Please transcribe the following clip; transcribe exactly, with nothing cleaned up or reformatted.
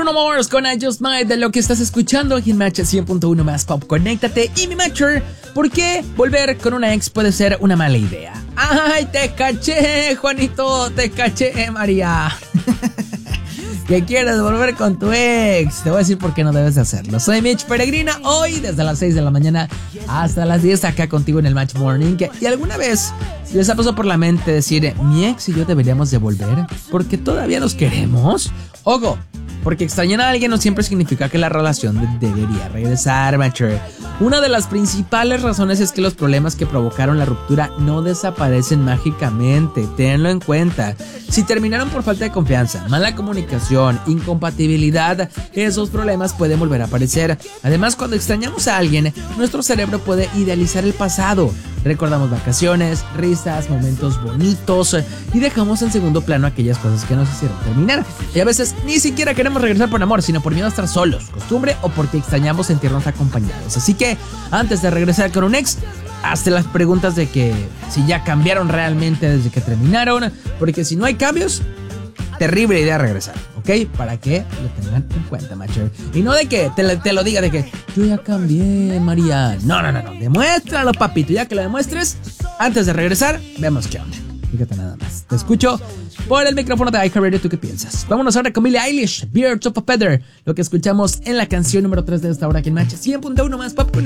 Bruno Mars con I Just Might, de lo que estás escuchando aquí en Match cien punto uno más Pop. Conéctate. Y mi Matcher, ¿por qué volver con una ex puede ser una mala idea? ¡Ay, te caché, Juanito! ¡Te caché, María! ¿Que quieres volver con tu ex? Te voy a decir por qué no debes de hacerlo. Soy Mitch Peregrina, hoy desde las seis de la mañana hasta las diez acá contigo en el Match Morning. ¿Y alguna vez les ha pasado por la mente decir, mi ex y yo deberíamos de volver porque todavía nos queremos? Ojo, porque extrañar a alguien no siempre significa que la relación debería regresar, Matcher. Una de las principales razones es que los problemas que provocaron la ruptura no desaparecen mágicamente. Tenlo en cuenta. Si terminaron por falta de confianza, mala comunicación, incompatibilidad, esos problemas pueden volver a aparecer. Además, cuando extrañamos a alguien, nuestro cerebro puede idealizar el pasado. Recordamos vacaciones, risas, momentos bonitos y dejamos en segundo plano aquellas cosas que nos hicieron terminar. Y a veces ni siquiera queremos regresar por amor, sino por miedo a estar solos, costumbre o porque extrañamos sentirnos acompañados. Así que antes de regresar con un ex, hazte las preguntas de que si ya cambiaron realmente desde que terminaron, porque si no hay cambios, terrible idea regresar, ¿ok? Para que lo tengan en cuenta, Matcher. Y no de que te, te lo diga de que yo ya cambié, María. No, no, no, no. Demuéstralo, papito. Ya que lo demuestres, antes de regresar, vemos qué onda. Fíjate nada más. Te escucho por el micrófono de iHeartRadio. ¿Tú qué piensas? Vámonos ahora con Billie Eilish, Birds of a Feather. Lo que escuchamos en la canción número tres de esta hora aquí en Match cien punto uno más Pop.